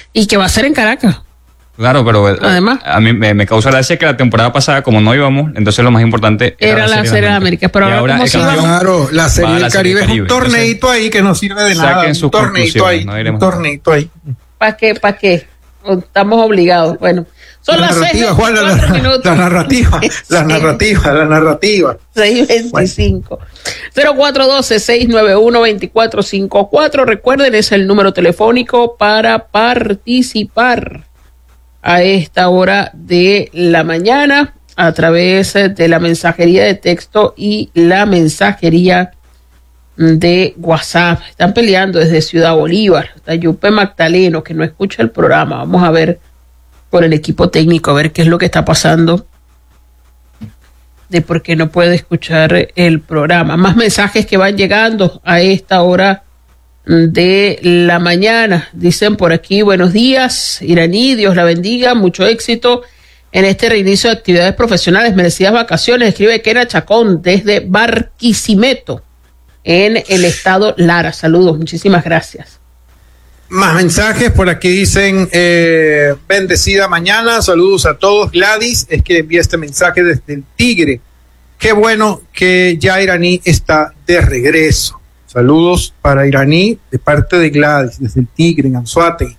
Y que va a ser en Caracas. Claro, pero además a mí me causa gracia que la temporada pasada, como no íbamos, entonces lo más importante era la Serie de las Américas. Pero ahora como claro, la Serie del Caribe es un torneito ahí que no sirve de nada. Un torneito ahí. Un torneito ahí. ¿Para qué? Estamos obligados. Bueno, son las 6:24 Juan, la narrativa. 6:25. 0412-691-2454. Recuerden, es el número telefónico para participar a esta hora de la mañana a través de la mensajería de texto y la mensajería de WhatsApp. Están peleando desde Ciudad Bolívar. Está Yupe Magdaleno, que no escucha el programa. Vamos a ver por el equipo técnico, a ver qué es lo que está pasando de por qué no puede escuchar el programa. Más mensajes que van llegando a esta hora de la mañana. Dicen por aquí, buenos días, Iraní, Dios la bendiga, mucho éxito en este reinicio de actividades profesionales, merecidas vacaciones. Escribe Kena Chacón desde Barquisimeto, en el estado Lara. Saludos, muchísimas gracias. Más mensajes por aquí dicen, bendecida mañana, saludos a todos. Gladys es que envía este mensaje desde el Tigre. Qué bueno que ya Iraní está de regreso. Saludos para Iraní de parte de Gladys, desde el Tigre, en Anzoátegui.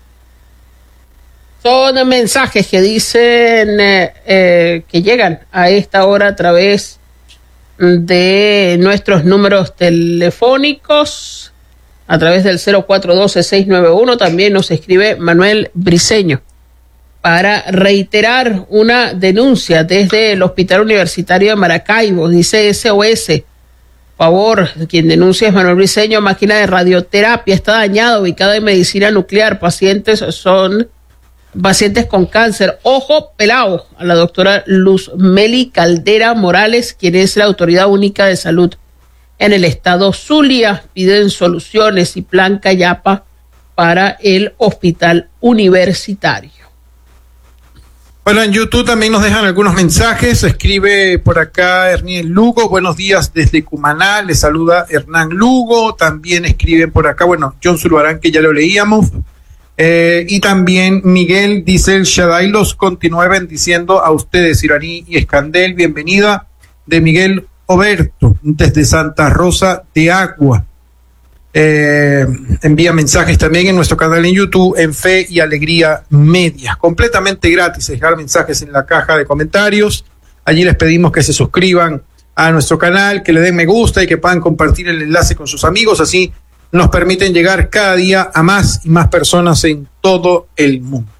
Son mensajes que dicen que llegan a esta hora a través de nuestros números telefónicos, a través del 0412-691. También nos escribe Manuel Briceño para reiterar una denuncia desde el Hospital Universitario de Maracaibo. Dice SOS, favor, quien denuncia es Manuel Briceño, máquina de radioterapia está dañada, ubicada en medicina nuclear, pacientes con cáncer. Ojo pelado a la doctora Luz Meli Caldera Morales, quien es la autoridad única de salud en el estado Zulia. Piden soluciones y plan Cayapa para el hospital universitario. Bueno, en YouTube también nos dejan algunos mensajes. Escribe por acá Hernán Lugo, buenos días desde Cumaná, le saluda Hernán Lugo. También escriben por acá, John Zuluarán, que ya lo leíamos. Y también Miguel dice, el Shaddai los continúe bendiciendo a ustedes, Iraní y Escandel. Bienvenida de Miguel Oberto, desde Santa Rosa de Agua. Envía mensajes también en nuestro canal en YouTube, en Fe y Alegría Media. Completamente gratis dejar mensajes en la caja de comentarios. Allí les pedimos que se suscriban a nuestro canal, que le den me gusta y que puedan compartir el enlace con sus amigos. Así nos permiten llegar cada día a más y más personas en todo el mundo.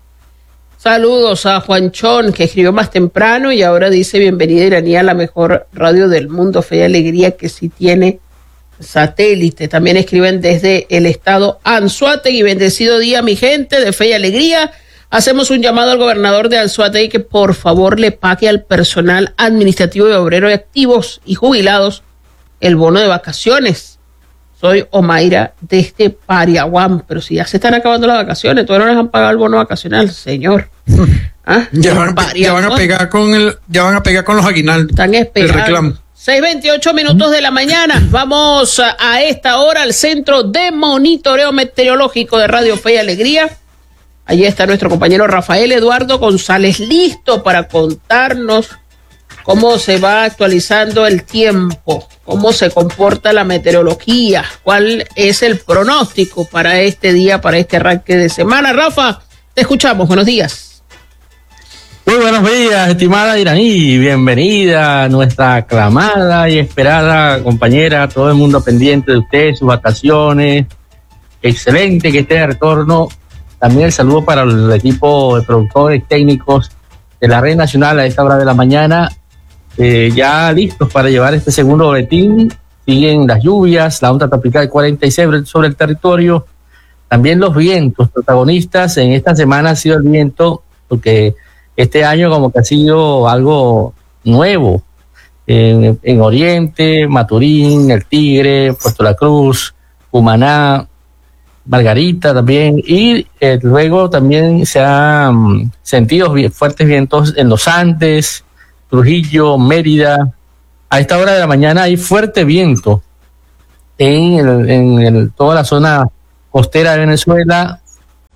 Saludos a Juanchón, que escribió más temprano y ahora dice, bienvenida Iraní a la mejor radio del mundo, Fe y Alegría, que sí tiene satélite. También escriben desde el estado Anzoátegui, bendecido día mi gente de Fe y Alegría. Hacemos un llamado al gobernador de Anzoátegui que por favor le pague al personal administrativo y obrero de activos y jubilados el bono de vacaciones. Soy Omaira desde Pariaguán, pero si ya se están acabando las vacaciones, todavía no les han pagado el bono vacacional, señor. ¿Ah? Ya van a pegar con los aguinaldos. Están esperando. El reclamo. 6:28 minutos de la mañana. Vamos a esta hora al Centro de Monitoreo Meteorológico de Radio Fe y Alegría. Allí está nuestro compañero Rafael Eduardo González, listo para contarnos cómo se va actualizando el tiempo, cómo se comporta la meteorología, cuál es el pronóstico para este día, para este arranque de semana. Rafa, te escuchamos. Buenos días. Muy buenos días, estimada Iraní. Bienvenida a nuestra aclamada y esperada compañera, todo el mundo pendiente de usted, sus vacaciones. Excelente que esté de retorno. También el saludo para el equipo de productores técnicos de la Red Nacional a esta hora de la mañana. Ya listos para llevar este segundo boletín. Siguen las lluvias, la onda tropical 46 sobre el territorio. También los vientos protagonistas en esta semana ha sido el viento, porque este año como que ha sido algo nuevo. En Oriente, Maturín, El Tigre, Puerto La Cruz, Cumaná, Margarita también. Y luego también se han sentido fuertes vientos en los Andes, Trujillo, Mérida. A esta hora de la mañana hay fuerte viento en toda la zona costera de Venezuela,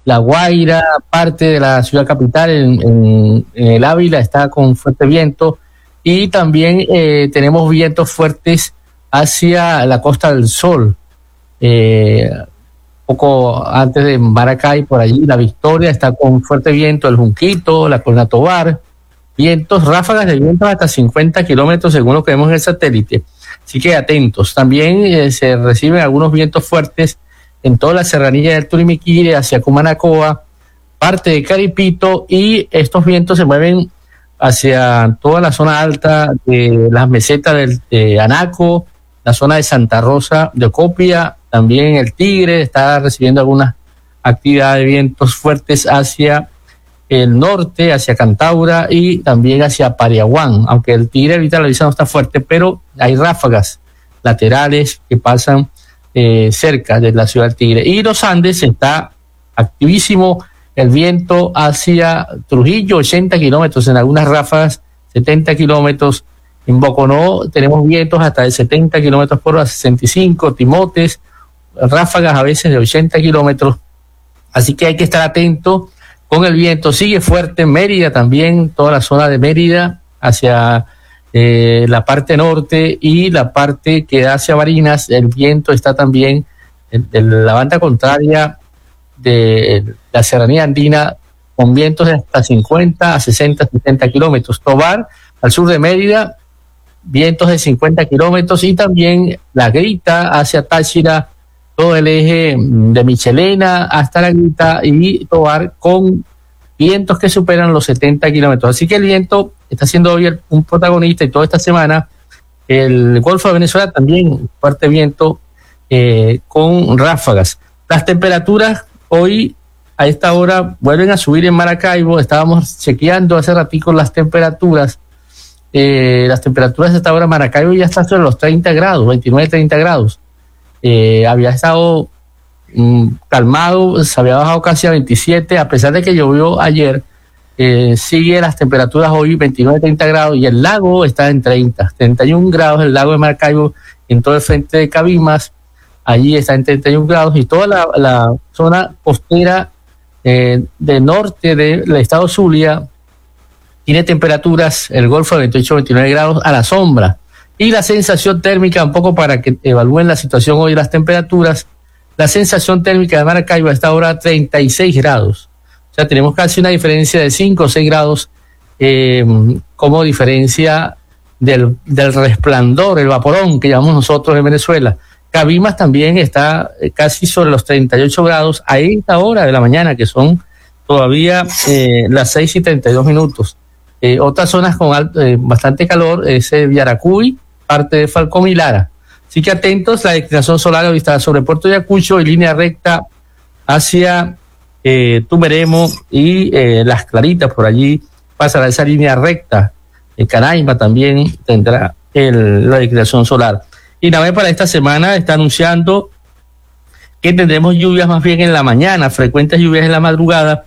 La Guaira, parte de la ciudad capital, en el Ávila, está con fuerte viento. Y también tenemos vientos fuertes hacia la Costa del Sol. Poco antes de Maracay, por allí, La Victoria está con fuerte viento, el Junquito, la Colina Tovar, vientos, ráfagas de viento hasta 50 kilómetros según lo que vemos en el satélite. Así que atentos. También se reciben algunos vientos fuertes en toda la serranía del Turimiquiri hacia Cumanacoa, parte de Caripito, y estos vientos se mueven hacia toda la zona alta de las mesetas de Anaco, la zona de Santa Rosa de Ocopia, también el Tigre está recibiendo algunas actividades de vientos fuertes hacia el norte, hacia Cantaura y también hacia Pariaguán, aunque el Tigre ahorita la brisa no está fuerte, pero hay ráfagas laterales que pasan cerca de la ciudad del Tigre. Y los Andes está activísimo el viento hacia Trujillo, 80 kilómetros, en algunas ráfagas 70 kilómetros. En Boconó tenemos vientos hasta de 70 kilómetros por hora, 65, Timotes, ráfagas a veces de 80 kilómetros. Así que hay que estar atento con el viento. Sigue fuerte Mérida también, toda la zona de Mérida hacia la parte norte y la parte que da hacia Barinas. El viento está también en la banda contraria de la serranía andina con vientos de hasta 50 a 60, 70 kilómetros. Tovar, al sur de Mérida, vientos de 50 kilómetros, y también La Grita hacia Táchira, todo el eje de Michelena hasta La Grita y Tovar con vientos que superan los 70 kilómetros. Así que el viento está siendo hoy un protagonista, y toda esta semana el Golfo de Venezuela también fuerte viento con ráfagas. Las temperaturas hoy a esta hora vuelven a subir en Maracaibo. Estábamos chequeando hace ratico las temperaturas. Las temperaturas a esta hora en Maracaibo ya están sobre los 30 grados, 29, 30 grados. Había estado calmado, se había bajado casi a 27, a pesar de que llovió ayer. Sigue las temperaturas hoy 29, 30 grados, y el lago está en 30, 31 grados, el lago de Maracaibo, en todo el frente de Cabimas, allí está en 31 grados, y toda la zona costera de norte del estado Zulia tiene temperaturas, el Golfo de 28, 29 grados a la sombra. Y la sensación térmica, un poco para que evalúen la situación hoy, las temperaturas, la sensación térmica de Maracaibo a esta hora 36 grados. O sea, tenemos casi una diferencia de 5 o 6 grados como diferencia del resplandor, el vaporón que llamamos nosotros en Venezuela. Cabimas también está casi sobre los 38 grados a esta hora de la mañana, que son todavía las 6:32. Otras zonas con bastante calor es Yaracuy, parte de Falcón y Lara. Así que atentos, la declinación solar hoy está sobre Puerto Ayacucho y línea recta hacia Tumeremo y Las Claritas, por allí pasará esa línea recta. Canaima también tendrá la declinación solar. Y nada, para esta semana está anunciando que tendremos lluvias más bien en la mañana, frecuentes lluvias en la madrugada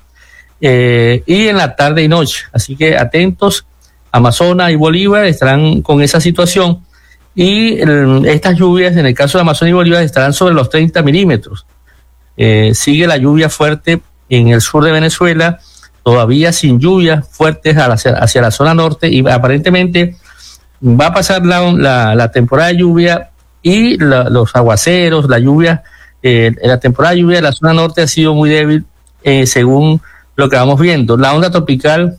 y en la tarde y noche. Así que atentos, Amazonas y Bolívar estarán con esa situación, y estas lluvias en el caso de Amazonas y Bolívar estarán sobre los 30 milímetros. Sigue la lluvia fuerte en el sur de Venezuela, todavía sin lluvias fuertes hacia la zona norte, y aparentemente va a pasar la temporada de lluvia y los aguaceros, la lluvia, la temporada de lluvia de la zona norte ha sido muy débil según lo que vamos viendo. La onda tropical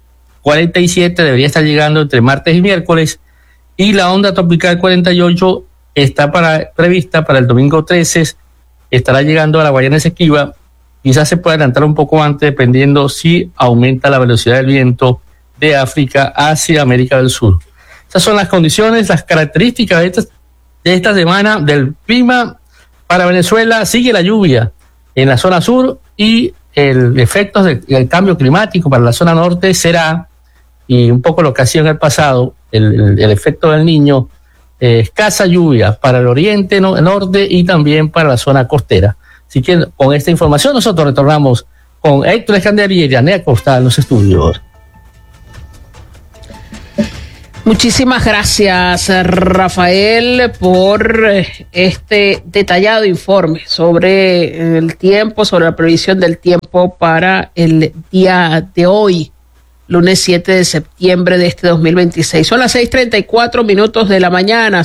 47 debería estar llegando entre martes y miércoles, y la onda tropical 48 está prevista para el domingo 13, estará llegando a la Guayana Esequiba. Quizás se pueda adelantar un poco antes, dependiendo si aumenta la velocidad del viento de África hacia América del Sur. Esas son las condiciones, las características de esta semana del clima para Venezuela. Sigue la lluvia en la zona sur, y el efecto del cambio climático para la zona norte será, y un poco lo que ha sido en el pasado, el efecto del Niño, escasa lluvia para el oriente, norte y también para la zona costera. Así que con esta información nosotros retornamos con Héctor Escandel y Yanea Costa en los estudios. Muchísimas gracias, Rafael, por este detallado informe sobre el tiempo, sobre la previsión del tiempo para el día de hoy, lunes 7 de septiembre de este 2026. Son las 6:34 de la mañana,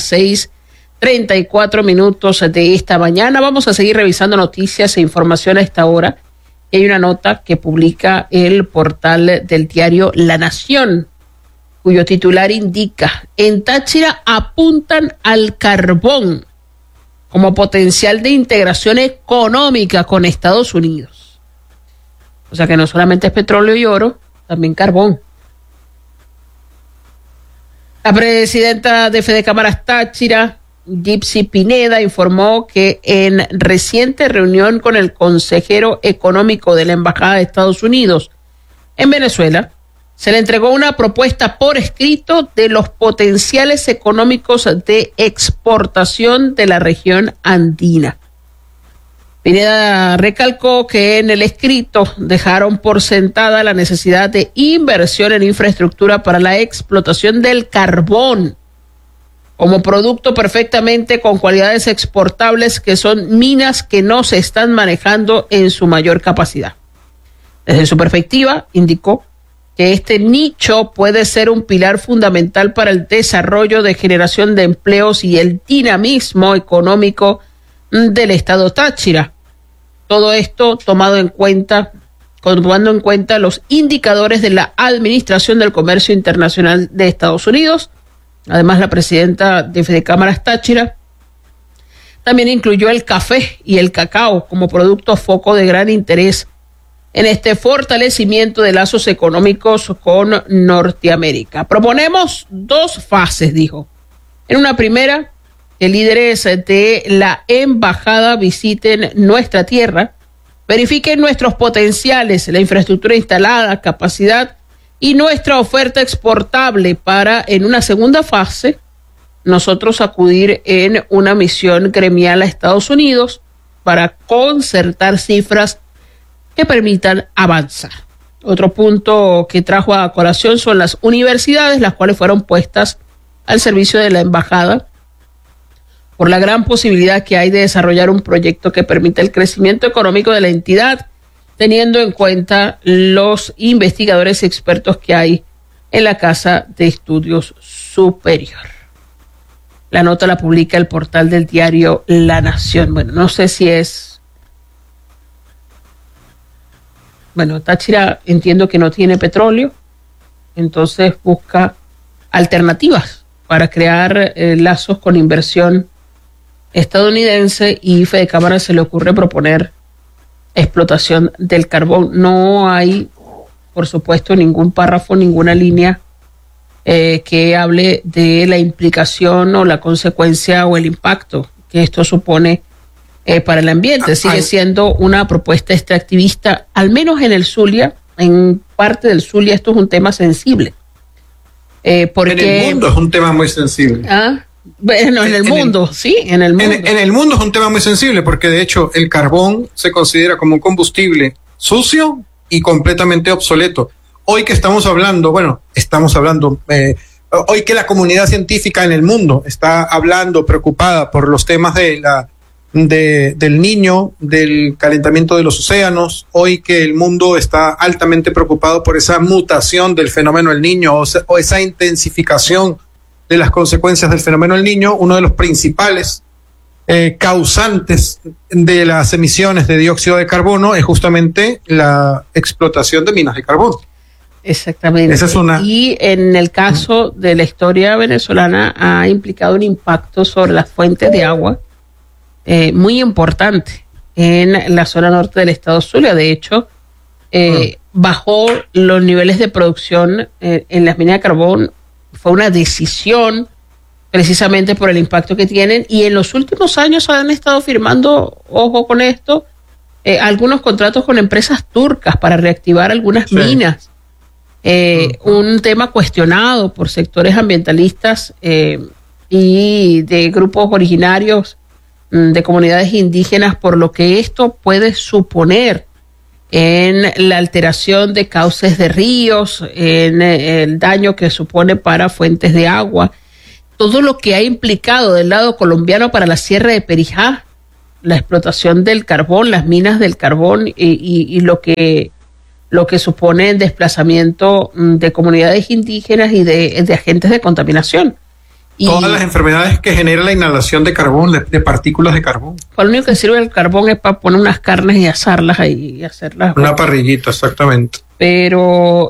6:34 de esta mañana. Vamos a seguir revisando noticias e información a esta hora. Hay una nota que publica el portal del diario La Nación, cuyo titular indica: en Táchira apuntan al carbón como potencial de integración económica con Estados Unidos. O sea que no solamente es petróleo y oro, también carbón. La presidenta de Fedecámaras Táchira, Gypsy Pineda, informó que en reciente reunión con el consejero económico de la Embajada de Estados Unidos en Venezuela, se le entregó una propuesta por escrito de los potenciales económicos de exportación de la región andina. Pineda recalcó que en el escrito dejaron por sentada la necesidad de inversión en infraestructura para la explotación del carbón como producto perfectamente con cualidades exportables, que son minas que no se están manejando en su mayor capacidad. Desde su perspectiva, indicó que este nicho puede ser un pilar fundamental para el desarrollo de generación de empleos y el dinamismo económico del estado Táchira. Todo esto tomando en cuenta los indicadores de la Administración del Comercio Internacional de Estados Unidos. Además, la presidenta de Fedecámaras Táchira también incluyó el café y el cacao como productos foco de gran interés en este fortalecimiento de lazos económicos con Norteamérica. Proponemos 2 fases, dijo. En una primera, que líderes de la embajada visiten nuestra tierra, verifiquen nuestros potenciales, la infraestructura instalada, capacidad y nuestra oferta exportable para, en una segunda fase, nosotros acudir en una misión gremial a Estados Unidos para concertar cifras que permitan avanzar. Otro punto que trajo a colación son las universidades, las cuales fueron puestas al servicio de la embajada por la gran posibilidad que hay de desarrollar un proyecto que permita el crecimiento económico de la entidad, teniendo en cuenta los investigadores y expertos que hay en la Casa de Estudios Superior. La nota la publica el portal del diario La Nación. Bueno, no sé si es... Bueno, Táchira entiendo que no tiene petróleo, entonces busca alternativas para crear lazos con inversión estadounidense, y Fedecámaras se le ocurre proponer explotación del carbón. No hay, por supuesto, ningún párrafo, ninguna línea que hable de la implicación o la consecuencia o el impacto que esto supone para el ambiente. Sigue siendo una propuesta extractivista, al menos en el Zulia. En parte del Zulia esto es un tema sensible. Porque en el mundo es un tema muy sensible. Bueno, en el mundo. En el mundo es un tema muy sensible, porque de hecho el carbón se considera como un combustible sucio y completamente obsoleto. Hoy que estamos hablando, hoy que la comunidad científica en el mundo está hablando, preocupada por los temas del Niño, del calentamiento de los océanos, hoy que el mundo está altamente preocupado por esa mutación del fenómeno del Niño o esa intensificación de las consecuencias del fenómeno del Niño, uno de los principales causantes de las emisiones de dióxido de carbono es justamente la explotación de minas de carbón. Exactamente. Esa es una... Y en el caso de la historia venezolana ha implicado un impacto sobre las fuentes de agua muy importante en la zona norte del estado Zulia. De hecho, bajó los niveles de producción en las minas de carbón. Fue una decisión precisamente por el impacto que tienen, y en los últimos años han estado firmando, ojo con esto, algunos contratos con empresas turcas para reactivar algunas minas. Un tema cuestionado por sectores ambientalistas y de grupos originarios de comunidades indígenas, por lo que esto puede suponer en la alteración de cauces de ríos, en el daño que supone para fuentes de agua, todo lo que ha implicado del lado colombiano para la Sierra de Perijá, la explotación del carbón, las minas del carbón y lo que supone el desplazamiento de comunidades indígenas y de agentes de contaminación. Todas las enfermedades que genera la inhalación de carbón, de partículas de carbón. Lo único que sirve el carbón es para poner unas carnes y asarlas ahí y hacerlas. Una parrillita, exactamente. Pero,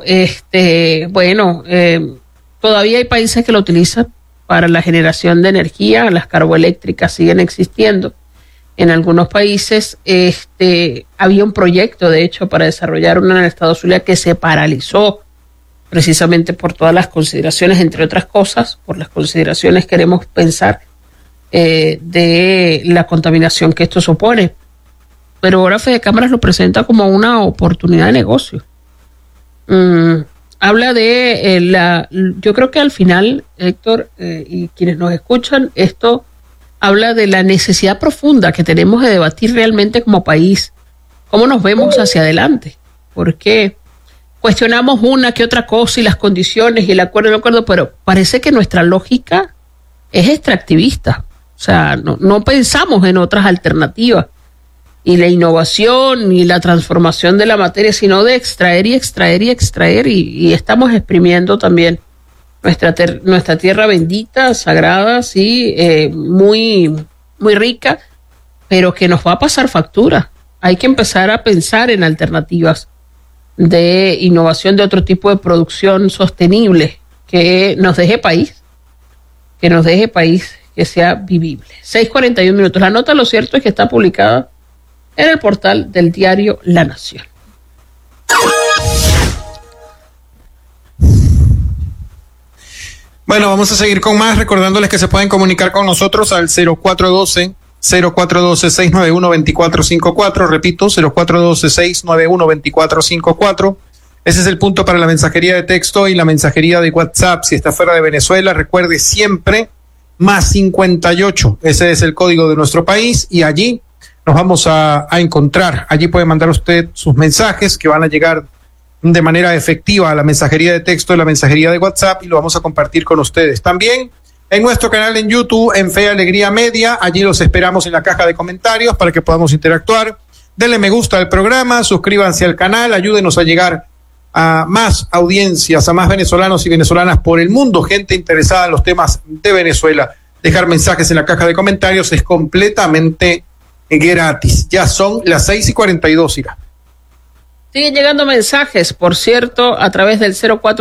todavía hay países que lo utilizan para la generación de energía. Las carboeléctricas siguen existiendo en algunos países. Había un proyecto, de hecho, para desarrollar una en el estado Zulia que se paralizó precisamente por todas las consideraciones, entre otras cosas, por las consideraciones queremos pensar de la contaminación que esto supone. Pero ahora Fede Cámaras lo presenta como una oportunidad de negocio. Habla de yo creo que al final, Héctor, y quienes nos escuchan, esto habla de la necesidad profunda que tenemos de debatir realmente como país, cómo nos vemos hacia adelante, porque cuestionamos una que otra cosa y las condiciones y el acuerdo, pero parece que nuestra lógica es extractivista. O sea, no pensamos en otras alternativas y la innovación y la transformación de la materia, sino de extraer y estamos exprimiendo también nuestra tierra bendita, sagrada, sí, muy, muy rica, pero que nos va a pasar factura. Hay que empezar a pensar en alternativas de innovación, de otro tipo de producción sostenible que nos deje país, que sea vivible. 6:41 minutos. La nota, lo cierto es que está publicada en el portal del diario La Nación. Bueno, vamos a seguir con más, recordándoles que se pueden comunicar con nosotros al 0412-691-2454, repito, 0412-691-2454. Ese es el punto para la mensajería de texto y la mensajería de WhatsApp. Si está fuera de Venezuela, recuerde siempre más 58. Ese es el código de nuestro país y allí nos vamos a encontrar. Allí puede mandar usted sus mensajes que van a llegar de manera efectiva a la mensajería de texto y la mensajería de WhatsApp y lo vamos a compartir con ustedes. También en nuestro canal en YouTube, en Fe y Alegría Media, allí los esperamos en la caja de comentarios para que podamos interactuar. Denle me gusta al programa, suscríbanse al canal, ayúdenos a llegar a más audiencias, a más venezolanos y venezolanas por el mundo, gente interesada en los temas de Venezuela. Dejar mensajes en la caja de comentarios es completamente gratis. Ya son las 6:42, Ira. Siguen llegando mensajes, por cierto, a través del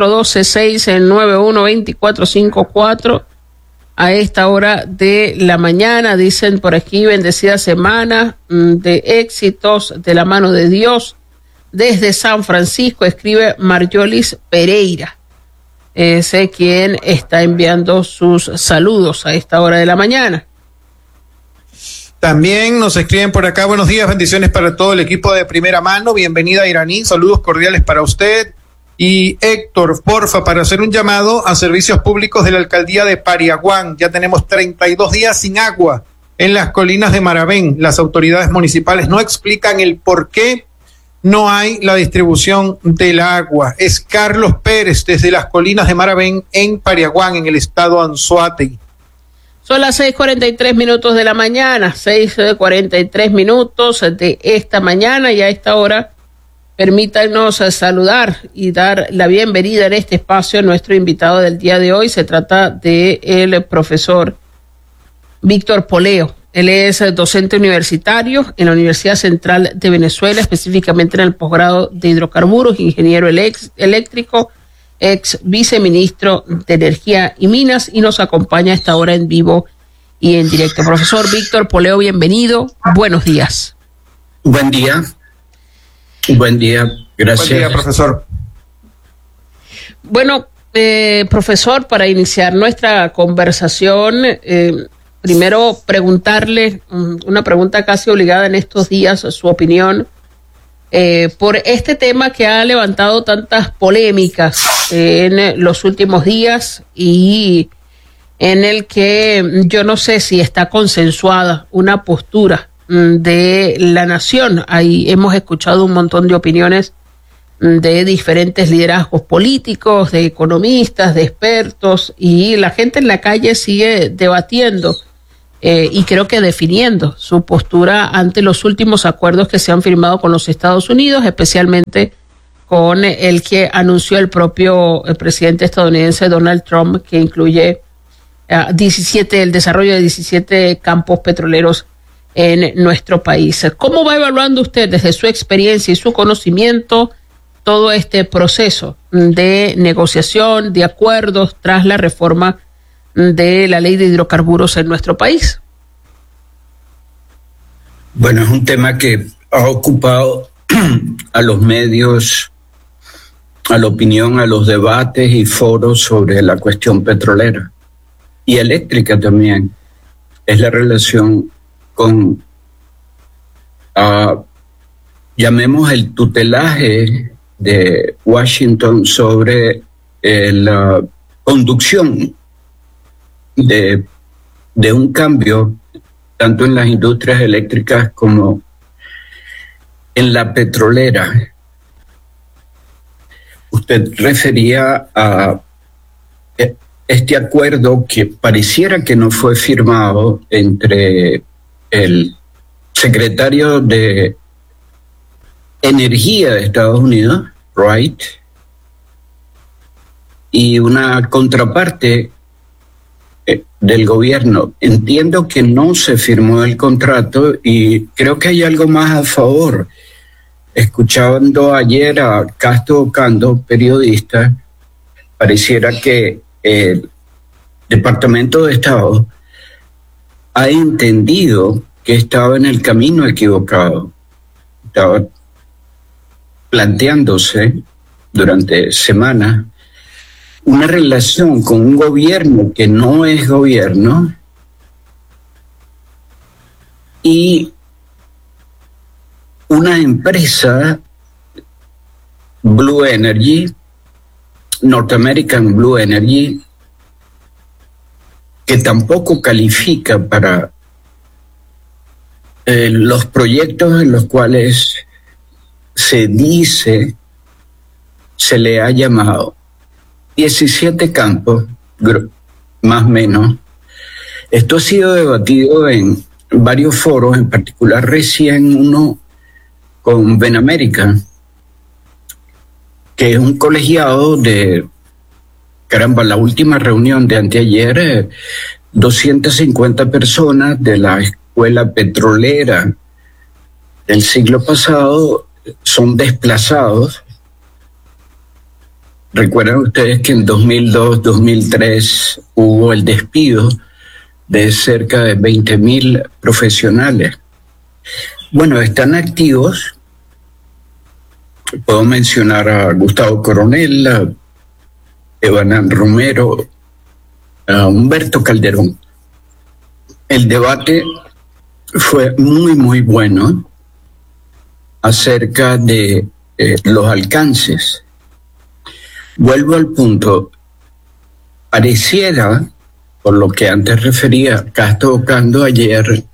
0412-691-2454 a esta hora de la mañana. Dicen por aquí, bendecida semana de éxitos de la mano de Dios. Desde San Francisco, escribe Marjolis Pereira. Sé quien está enviando sus saludos a esta hora de la mañana. También nos escriben por acá, buenos días, bendiciones para todo el equipo de Primera Mano, bienvenida Iraní, saludos cordiales para usted. Y Héctor, porfa, para hacer un llamado a servicios públicos de la alcaldía de Pariaguán, ya tenemos 32 días sin agua en las colinas de Maravén. Las autoridades municipales no explican el por qué no hay la distribución del agua. Es Carlos Pérez desde las colinas de Maravén en Pariaguán, en el estado Anzoátegui. Son las 6:43 minutos de la mañana, 6:43 minutos de esta mañana, y a esta hora permítanos saludar y dar la bienvenida en este espacio a nuestro invitado del día de hoy. Se trata de el profesor Víctor Poleo. Él es docente universitario en la Universidad Central de Venezuela, específicamente en el posgrado de hidrocarburos, ingeniero eléctrico, ex viceministro de Energía y Minas, y nos acompaña a esta hora en vivo y en directo. Profesor Víctor Poleo, bienvenido. Buenos días. Buen día. Buen día. Gracias. Buen día, profesor. Bueno, profesor, para iniciar nuestra conversación, primero preguntarle una pregunta casi obligada en estos días, su opinión por este tema que ha levantado tantas polémicas en los últimos días y en el que yo no sé si está consensuada una postura de la nación. Ahí hemos escuchado un montón de opiniones de diferentes liderazgos políticos, de economistas, de expertos, y la gente en la calle sigue debatiendo y creo que definiendo su postura ante los últimos acuerdos que se han firmado con los Estados Unidos, especialmente con el que anunció el propio presidente estadounidense Donald Trump, que incluye el desarrollo de 17 campos petroleros en nuestro país. ¿Cómo va evaluando usted desde su experiencia y su conocimiento todo este proceso de negociación, de acuerdos tras la reforma de la ley de hidrocarburos en nuestro país? Bueno, es un tema que ha ocupado a los medios, a la opinión, a los debates y foros sobre la cuestión petrolera y eléctrica también. Es la relación con, llamemos el tutelaje de Washington sobre la conducción de un cambio tanto en las industrias eléctricas como en la petrolera. Usted refería a este acuerdo que pareciera que no fue firmado entre el secretario de Energía de Estados Unidos, Wright, y una contraparte del gobierno. Entiendo que no se firmó el contrato y creo que hay algo más a favor. Escuchando ayer a Castro Ocando, periodista, pareciera que el Departamento de Estado ha entendido que estaba en el camino equivocado. Estaba planteándose durante semanas una relación con un gobierno que no es gobierno y una empresa Blue Energy, North American Blue Energy, que tampoco califica para los proyectos en los cuales se le ha llamado 17 campos, más o menos. Esto ha sido debatido en varios foros, en particular recién uno con Benamérica, que es un colegiado de, la última reunión de anteayer, 250 personas de la escuela petrolera del siglo pasado son desplazados. Recuerdan ustedes que en 2002-2003 hubo el despido de cerca de 20,000 profesionales. Bueno, están activos. Puedo mencionar a Gustavo Coronel, a Evanán Romero, a Humberto Calderón. El debate fue muy, muy bueno acerca de los alcances. Vuelvo al punto. Pareciera, por lo que antes refería Castro Ocando ayer,